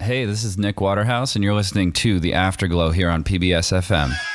Hey, this is Nick Waterhouse, and you're listening to The Afterglow here on PBS FM.